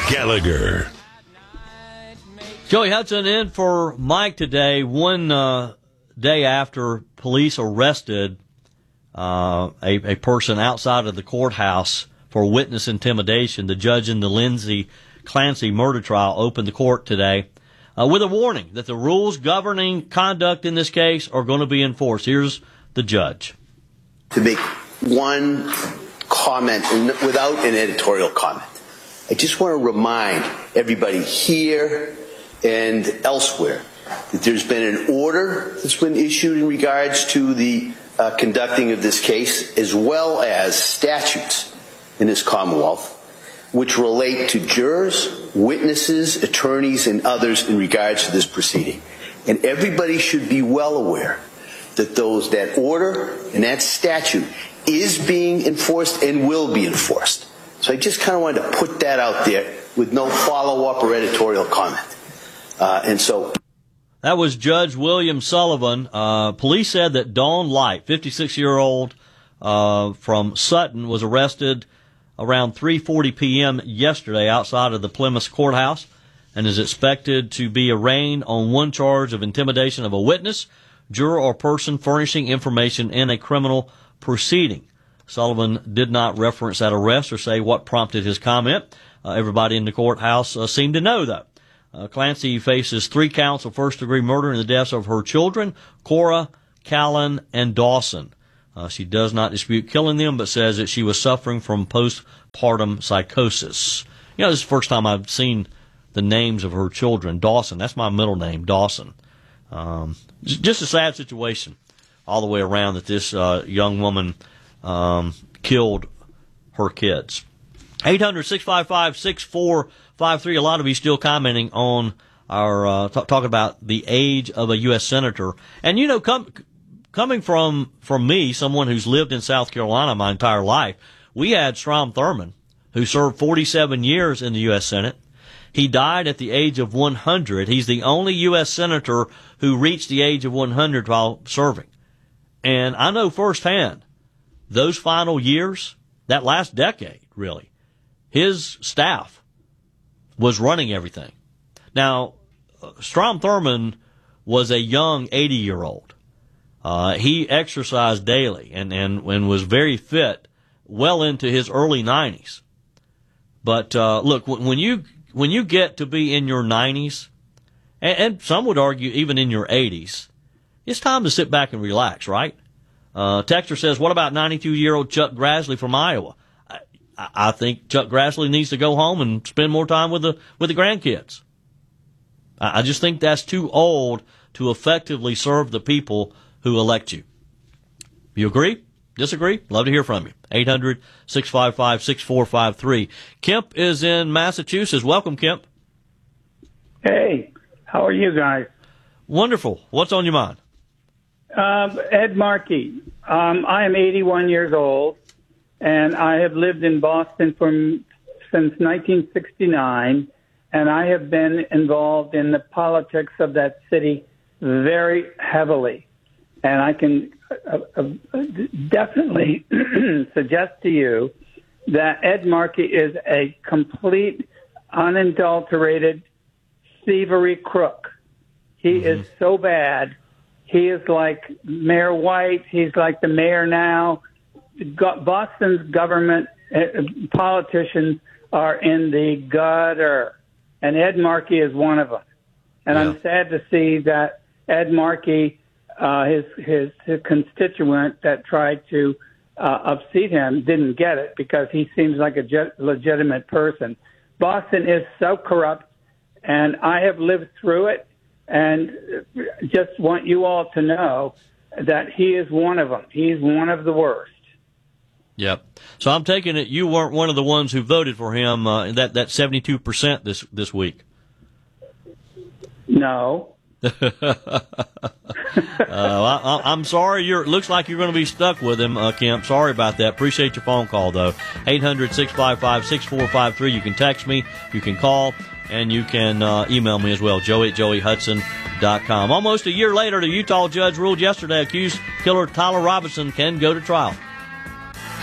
Gallagher. Joey Hudson in for Mike today, one day after police arrested a person outside of the courthouse for witness intimidation. The judge in the Lindsay Clancy murder trial opened the court today with a warning that the rules governing conduct in this case are going to be enforced. Here's the judge. To make one comment without an editorial comment, I just want to remind everybody here and elsewhere that there's been an order that's been issued in regards to the conducting of this case, as well as statutes in this Commonwealth, which relate to jurors, witnesses, attorneys, and others in regards to this proceeding. And everybody should be well aware that that order and that statute is being enforced and will be enforced. So I just kind of wanted to put that out there with no follow-up or editorial comment. That was Judge William Sullivan. Police said that Dawn Light, 56-year-old from Sutton, was arrested around 3:40 p.m. yesterday outside of the Plymouth courthouse and is expected to be arraigned on one charge of intimidation of a witness, juror, or person furnishing information in a criminal proceeding. Sullivan did not reference that arrest or say what prompted his comment. Everybody in the courthouse seemed to know, though. Clancy faces 3 counts of first-degree murder in the deaths of her children, Cora, Callan, and Dawson. She does not dispute killing them, but says that she was suffering from postpartum psychosis. You know, this is the first time I've seen the names of her children. Dawson, that's my middle name, Dawson. Just a sad situation all the way around that this young woman killed her kids. 800-655-6453. A lot of you still commenting on our talking about the age of a U.S. senator. And, you know, coming from me, someone who's lived in South Carolina my entire life, we had Strom Thurmond, who served 47 years in the U.S. Senate. He died at the age of 100. He's the only U.S. senator who reached the age of 100 while serving. And I know firsthand those final years, that last decade, really, his staff was running everything. Now, Strom Thurmond was a young 80-year-old. He exercised daily and was very fit well into his early 90s. But look, when you get to be in your 90s, and some would argue even in your 80s, it's time to sit back and relax, right? Texter says, what about 92-year-old Chuck Grassley from Iowa? I think Chuck Grassley needs to go home and spend more time with the grandkids. I just think that's too old to effectively serve the people who elect you. You agree? Disagree? Love to hear from you. 800-655-6453. Kemp is in Massachusetts. Welcome, Kemp. Hey, how are you guys? Wonderful. What's on your mind? Ed Markey. I am 81 years old, and I have lived in Boston since 1969, and I have been involved in the politics of that city very heavily. And I can definitely suggest to you that Ed Markey is a complete, unadulterated thievery crook. He is so bad. He is like Mayor White. He's like the mayor now. Boston's government politicians are in the gutter, and Ed Markey is one of them. And I'm sad to see that Ed Markey, his constituent that tried to upseat him, didn't get it because he seems like a legitimate person. Boston is so corrupt, and I have lived through it, and just want you all to know that he is one of them. He's one of the worst. Yep. So I'm taking it you weren't one of the ones who voted for him, that 72% this week. No. I'm sorry. Looks like you're going to be stuck with him, Kemp. Sorry about that. Appreciate your phone call, though. 800-655-6453. You can text me, you can call, and you can email me as well, joey@joeyhudson.com. Almost a year later, the Utah judge ruled yesterday accused killer Tyler Robinson can go to trial.